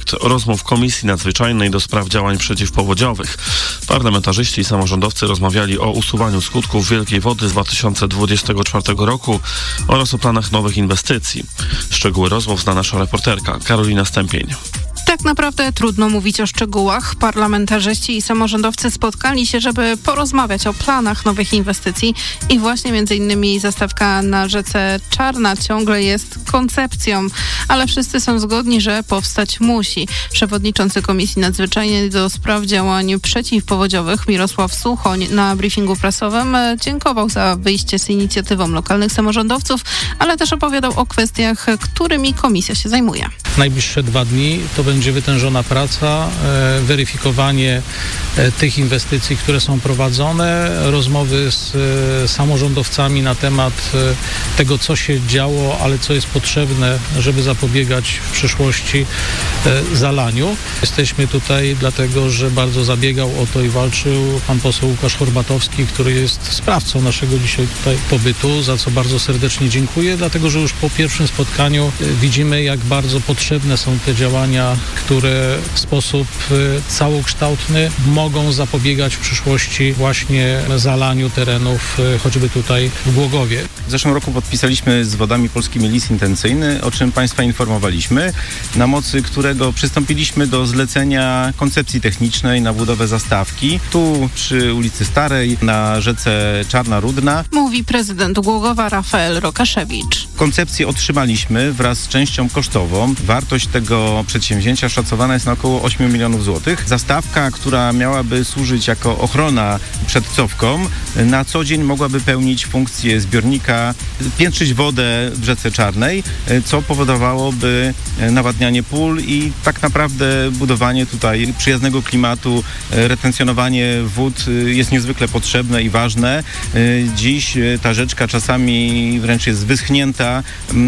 efekt rozmów Komisji Nadzwyczajnej do spraw działań przeciwpowodziowych. Parlamentarzyści i samorządowcy rozmawiali o usuwaniu skutków wielkiej wody z 2024 roku oraz o planach nowych inwestycji. Szczegóły rozmów zna nasza reporterka Karolina Stępień. Tak naprawdę trudno mówić o szczegółach. Parlamentarzyści i samorządowcy spotkali się, żeby porozmawiać o planach nowych inwestycji i właśnie między innymi zastawka na rzece Czarna ciągle jest koncepcją, ale wszyscy są zgodni, że powstać musi. Przewodniczący Komisji Nadzwyczajnej do spraw działań przeciwpowodziowych Mirosław Suchoń na briefingu prasowym dziękował za wyjście z inicjatywą lokalnych samorządowców, ale też opowiadał o kwestiach, którymi komisja się zajmuje. Najbliższe 2 dni to będzie wytężona praca, weryfikowanie tych inwestycji, które są prowadzone, rozmowy z samorządowcami na temat tego, co się działo, ale co jest potrzebne, żeby zapobiegać w przyszłości zalaniu. Jesteśmy tutaj dlatego, że bardzo zabiegał o to i walczył pan poseł Łukasz Horbatowski, który jest sprawcą naszego dzisiaj tutaj pobytu, za co bardzo serdecznie dziękuję, dlatego, że już po pierwszym spotkaniu widzimy, jak bardzo potrzebne są te działania, które w sposób całokształtny mogą zapobiegać w przyszłości właśnie zalaniu terenów, choćby tutaj w Głogowie. W zeszłym roku podpisaliśmy z Wodami Polskimi list intencyjny, o czym Państwa informowaliśmy, na mocy którego przystąpiliśmy do zlecenia koncepcji technicznej na budowę zastawki. Tu przy ulicy Starej na rzece Czarna Rudna. Mówi prezydent Głogowa Rafael Rokaszewicz. Koncepcję otrzymaliśmy wraz z częścią kosztową. Wartość tego przedsięwzięcia szacowana jest na około 8 milionów złotych. Zastawka, która miałaby służyć jako ochrona przed cofką, na co dzień mogłaby pełnić funkcję zbiornika, piętrzyć wodę w rzece Czarnej, co powodowałoby nawadnianie pól i tak naprawdę budowanie tutaj przyjaznego klimatu, retencjonowanie wód jest niezwykle potrzebne i ważne. Dziś ta rzeczka czasami wręcz jest wyschnięta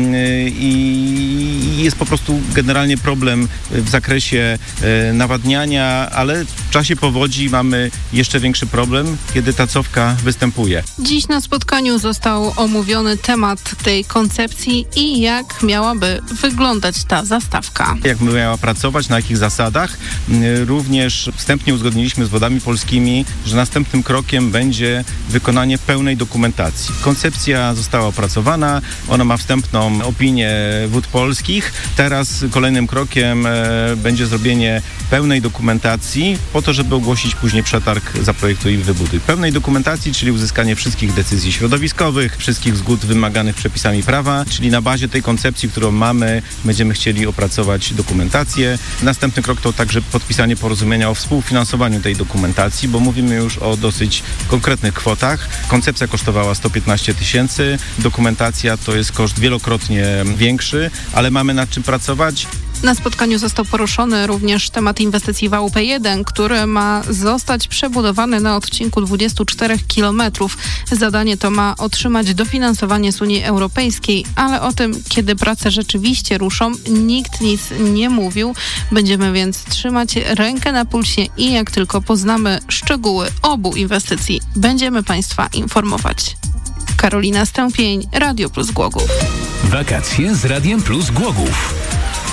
i jest po prostu generalnie problem w zakresie nawadniania, ale w czasie powodzi mamy jeszcze większy problem, kiedy ta cofka występuje. Dziś na spotkaniu został omówiony temat tej koncepcji i jak miałaby wyglądać ta zastawka. Jak miała pracować, na jakich zasadach. Również wstępnie uzgodniliśmy z Wodami Polskimi, że następnym krokiem będzie wykonanie pełnej dokumentacji. Koncepcja została opracowana, ona ma wstępną opinię Wód Polskich. Teraz kolejnym krokiem będzie zrobienie pełnej dokumentacji po to, żeby ogłosić później przetarg Zaprojektuj i wybuduj. Pełnej dokumentacji, czyli uzyskanie wszystkich decyzji środowiskowych, wszystkich zgód wymaganych przepisami prawa, czyli na bazie tej koncepcji, którą mamy, będziemy chcieli opracować dokumentację. Następny krok to także podpisanie porozumienia o współfinansowaniu tej dokumentacji, bo mówimy już o dosyć konkretnych kwotach. Koncepcja kosztowała 115 000, dokumentacja to jest koszt wielokrotnie większy, ale mamy nad czym pracować. Na spotkaniu został poruszony również temat inwestycji w AUP1, który ma zostać przebudowany na odcinku 24 km. Zadanie to ma otrzymać dofinansowanie z Unii Europejskiej, ale o tym, kiedy prace rzeczywiście ruszą, nikt nic nie mówił. Będziemy więc trzymać rękę na pulsie i jak tylko poznamy szczegóły obu inwestycji, będziemy Państwa informować. Karolina Stępień, Radio Plus Głogów. Wakacje z Radiem Plus Głogów.